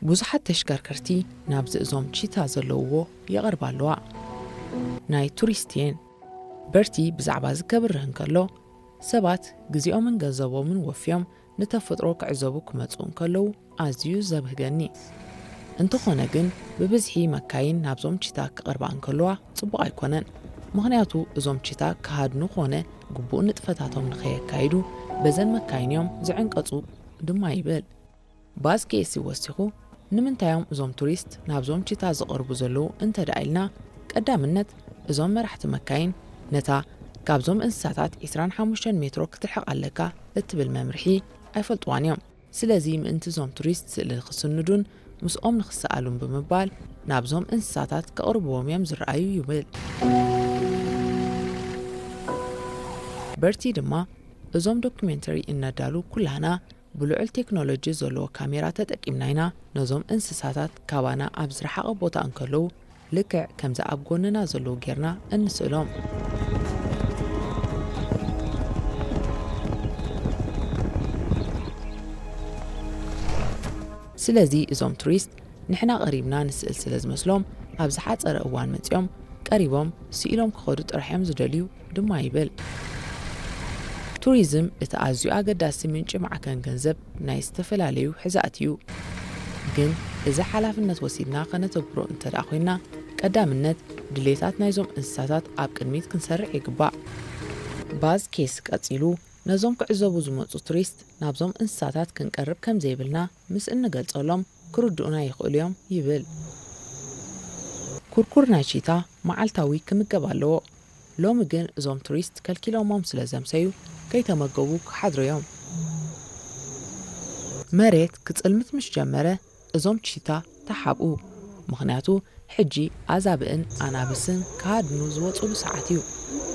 ብዙሓት ተሽከርከርቲ ናብዚ እዞም ቺታ ዘለውዎ ይቐርባ ኣለዋ ናይ ቱሪስትየን በርቲ ብዛዕባ ዝከብርህን ከሎ ሰባት ግዚኦምን ገንዘቦምን ወፍዮም ንተፈጥሮ ክዕዘቡ ክመፁ እንከለዉ ኣዝዩ ዘብህገኒ እንተኾነ ግን ብብዝሒ መካይን ናብዞም ቺታ ክቐርባ እንከለዋ ጽቡቕ ኣይኮነን ምኽንያቱ እዞም ቺታ ክሃድኑ ኾነ ግቡእ ንጥፈታቶም ንኸየካይዱ በዘን መካይንዮም ዝዕንቀፁ ድማ ይብል ባዝኬስ ይወሲኹ ንምንታዮም እዞም ቱሪስት ናብዞም ቺታ ዝቐርቡ ዘለዉ እንተዳኢልና ቀዳምነት እዞም መራሕቲ መካይን ነታ ካብዞም እንስሳታት 25 ሜትሮ ክትርሕቕ ኣለካ እትብል መምርሒ ኣይፈልጥዋን እዮም ስለዚ ምእንቲ እዞም ቱሪስት ስእሊ ክስንዱን ምስኦም ንኽሰኣሉን ብምባል ናብዞም እንስሳታት ከቕርብዎም እዮም ዝረኣዩ ይብል በርቲ ድማ እዞም ዶኩሜንተሪ እነዳሉ ኩላና ብልዑል ቴክኖሎጂ ዘለዎ ካሜራ ተጠቂምና ኢና ነዞም እንስሳታት ካባና ኣብ ዝረሓቐ ቦታ እንከለዉ ልክዕ ከምዚ ኣብ ጎንና ዘለዉ ጌርና እንስእሎም ስለዚ እዞም ቱሪስት ንሕና ቀሪብና ንስእል ስለ ዝመስሎም ኣብ ዝሓፀረ እዋን መፂኦም ቀሪቦም ስኢሎም ክኸዱ ጥራሕዮም ዝደልዩ ድማ ይብል ቱሪዝም እቲ ኣዝዩ ኣገዳሲ ምንጪ ማዕከን ገንዘብ ናይ ዝተፈላለዩ ሕዛእት እዩ ግን እዚ ሓላፍነት ወሲድና ከነተግብሮ እንተደኣ ኮይና ቀዳምነት ድሌታት ናይዞም እንስሳታት ኣብ ቅድሚት ክንሰርዕ ይግባእ ባዝ ኬስ ቀፂሉ ነዞም ክዕዘቡ ዝመፁ ቱሪስት ናብዞም እንስሳታት ክንቀርብ ከም ዘይብልና ምስ እንገልጸሎም ክርድኡና ይኽእሉ እዮም ይብል ኩርኩር ናይ ቺታ መዓልታዊ ክምገብ ኣለዎ ሎሚ ግን እዞም ቱሪስት ከልኪሎሞም ስለ ዘምሰዩ ከይተመገቡ ክሓድሩ እዮም መሬት ክጽልምት ምስ ጀመረ እዞም ቺታ ተሓብኡ ምኽንያቱ ሕጂ ኣዛብእን ኣናብስን ካድኑ ዝወፅሉ ሰዓት እዩ